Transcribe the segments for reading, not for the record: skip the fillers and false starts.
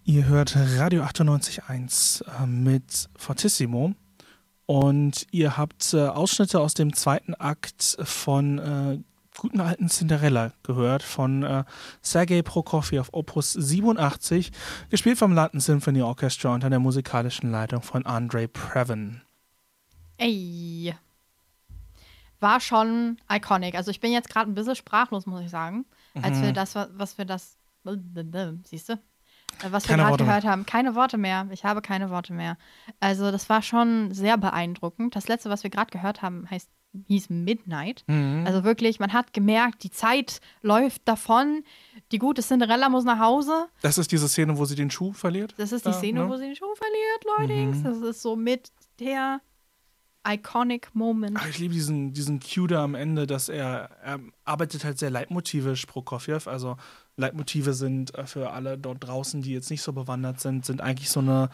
Ihr hört Radio 98.1 mit Fortissimo und ihr habt Ausschnitte aus dem zweiten Akt von guten alten Cinderella gehört, von Sergei Prokofjew, Opus 87, gespielt vom London Symphony Orchestra unter der musikalischen Leitung von Andre Previn. Ey, war schon iconic. Also ich bin jetzt gerade ein bisschen sprachlos, muss ich sagen, als wir das, siehst du? Was wir gerade gehört haben. Keine Worte mehr. Ich habe keine Worte mehr. Also das war schon sehr beeindruckend. Das letzte, was wir gerade gehört haben, hieß Midnight. Mhm. Also wirklich, man hat gemerkt, die Zeit läuft davon. Die gute Cinderella muss nach Hause. Das ist diese Szene, wo sie den Schuh verliert? Das ist die Szene, wo sie den Schuh verliert, Leute. Das ist so mit der iconic Moment. Ich liebe diesen Cue da am Ende, dass er arbeitet halt sehr leitmotivisch, Prokofjew. Also Leitmotive sind für alle dort draußen, die jetzt nicht so bewandert sind eigentlich so eine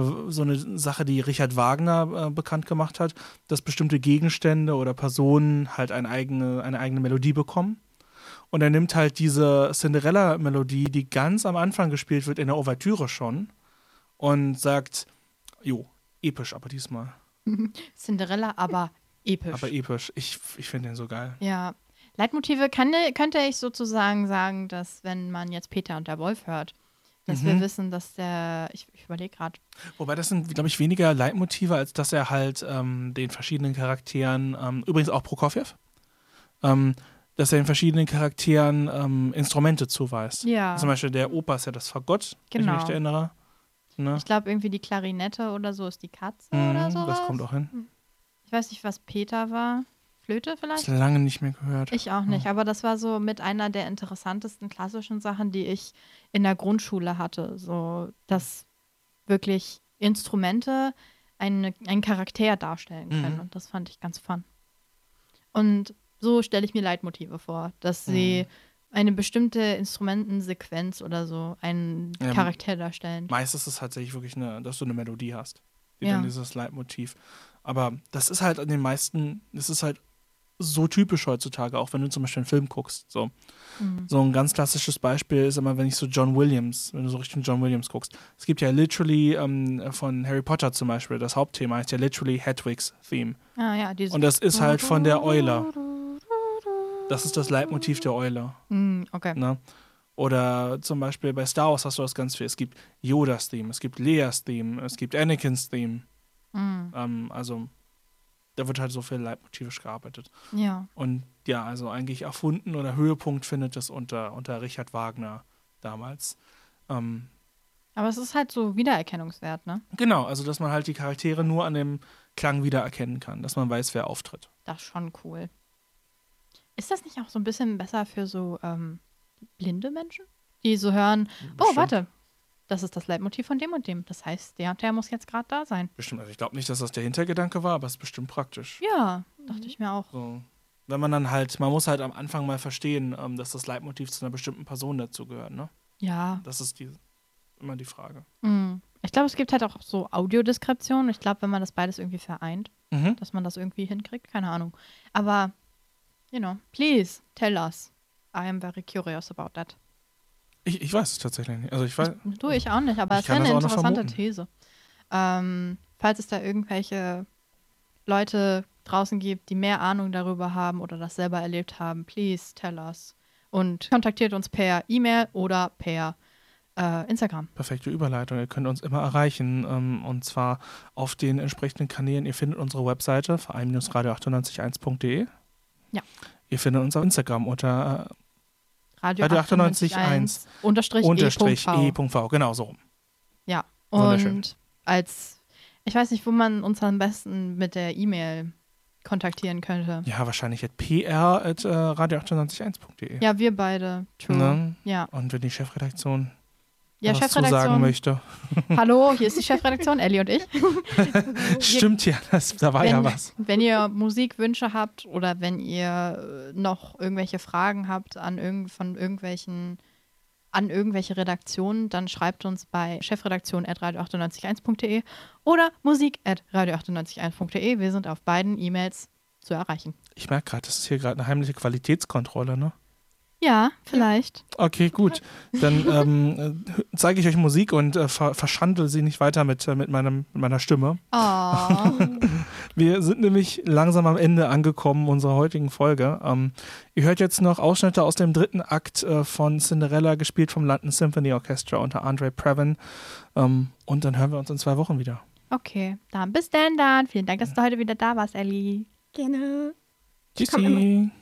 Sache, die Richard Wagner bekannt gemacht hat, dass bestimmte Gegenstände oder Personen halt eine eigene Melodie bekommen. Und er nimmt halt diese Cinderella-Melodie, die ganz am Anfang gespielt wird, in der Ouvertüre schon, und sagt, jo, episch, aber diesmal. Cinderella, aber episch. Aber episch. Ich finde den so geil. Ja. Leitmotive könnte ich sozusagen sagen, dass wenn man jetzt Peter und der Wolf hört, dass wir wissen, dass ich überlege gerade. Wobei das sind, glaube ich, weniger Leitmotive, als dass er halt den verschiedenen Charakteren, übrigens auch Prokofjew, dass er den verschiedenen Charakteren Instrumente zuweist. Ja. Zum Beispiel der Opa ist ja das Fagott, wenn ich mich erinnere. Ne? Ich glaube, irgendwie die Klarinette oder so ist die Katze oder so. Das kommt auch hin. Ich weiß nicht, was Peter war. Flöte vielleicht? Das lange nicht mehr gehört. Ich auch nicht, aber das war so mit einer der interessantesten klassischen Sachen, die ich in der Grundschule hatte. So, dass wirklich Instrumente einen Charakter darstellen können. Und das fand ich ganz fun. Und so stelle ich mir Leitmotive vor, dass sie eine bestimmte Instrumentensequenz oder so einen Charakter darstellen. Meistens ist es tatsächlich wirklich dass du eine Melodie hast, die dann dieses Leitmotiv. Aber das ist halt an den meisten, das ist halt so typisch heutzutage, auch wenn du zum Beispiel einen Film guckst. So ein ganz klassisches Beispiel ist immer, wenn du so Richtung John Williams guckst. Es gibt ja literally von Harry Potter zum Beispiel, das Hauptthema heißt ja literally Hedwig's Theme. Ah, ja, und das ist halt von der Eule. Das ist das Leitmotiv der Eule. Okay. Ne? Oder zum Beispiel bei Star Wars hast du das ganz viel. Es gibt Yodas Theme, es gibt Leas Theme, es gibt Anakins Theme. Also da wird halt so viel leitmotivisch gearbeitet. Ja. Und ja, also eigentlich erfunden oder Höhepunkt findet es unter Richard Wagner damals. Aber es ist halt so wiedererkennungswert, ne? Genau, also dass man halt die Charaktere nur an dem Klang wiedererkennen kann, dass man weiß, wer auftritt. Das ist schon cool. Ist das nicht auch so ein bisschen besser für so blinde Menschen? Die so hören, oh, warte, das ist das Leitmotiv von dem und dem. Das heißt, der muss jetzt gerade da sein. Bestimmt, also ich glaube nicht, dass das der Hintergedanke war, aber es ist bestimmt praktisch. Ja, dachte ich mir auch. So. Wenn man dann halt, man muss halt am Anfang mal verstehen, dass das Leitmotiv zu einer bestimmten Person dazugehört, ne? Ja. Das ist immer die Frage. Ich glaube, es gibt halt auch so Audiodeskription. Ich glaube, wenn man das beides irgendwie vereint, dass man das irgendwie hinkriegt. Keine Ahnung. Aber please tell us. I am very curious about that. Ich weiß es tatsächlich nicht. Also ich auch nicht, aber es wäre eine interessante These. Falls es da irgendwelche Leute draußen gibt, die mehr Ahnung darüber haben oder das selber erlebt haben, please tell us. Und kontaktiert uns per E-Mail oder per Instagram. Perfekte Überleitung. Ihr könnt uns immer erreichen und zwar auf den entsprechenden Kanälen. Ihr findet unsere Webseite verein-radio981.de. Ja. Ihr findet uns auf Instagram unter Radio 98.1 _e.v. Genau, so rum. Ja, und ich weiß nicht, wo man uns am besten mit der E-Mail kontaktieren könnte. Ja, wahrscheinlich pr@radio981.de. Ja, wir beide. True. Ne? Ja. Und wenn die Chefredaktion was zusagen möchte. Hallo, hier ist die Chefredaktion, Ellie und ich. Stimmt ja, da war ja was. Wenn ihr Musikwünsche habt oder wenn ihr noch irgendwelche Fragen habt an irgendwelche Redaktionen, dann schreibt uns bei chefredaktion@radio981.de oder musik@radio981.de. Wir sind auf beiden E-Mails zu erreichen. Ich merke gerade, das ist hier gerade eine heimliche Qualitätskontrolle, ne? Ja, vielleicht. Okay, gut. Dann zeige ich euch Musik und verschandel sie nicht weiter mit meiner Stimme. Oh. Wir sind nämlich langsam am Ende angekommen unserer heutigen Folge. Ihr hört jetzt noch Ausschnitte aus dem 3. Akt von Cinderella, gespielt vom London Symphony Orchestra unter Andre Previn. Und dann hören wir uns in 2 Wochen wieder. Okay, dann bis dann. Vielen Dank, dass du heute wieder da warst, Ellie. Gerne. Tschüssi.